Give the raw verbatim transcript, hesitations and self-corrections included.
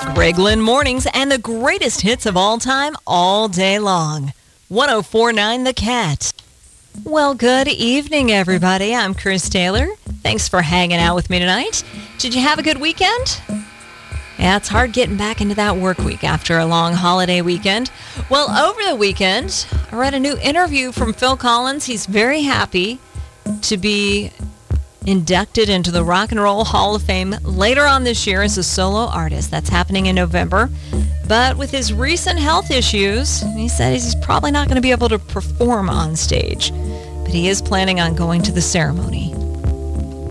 Greg Lynn Mornings and the greatest hits of all time all day long. one oh four point nine The Cat. Well, good evening, everybody. I'm Chris Taylor. Thanks for hanging out with me tonight. Did you have a good weekend? Yeah, it's hard getting back into that work week after a long holiday weekend. Well, over the weekend, I read a new interview from Phil Collins. He's very happy to be inducted into the Rock and Roll Hall of Fame later on this year as a solo artist. That's happening in November. But with his recent health issues, he said he's probably not going to be able to perform on stage. But he is planning on going to the ceremony.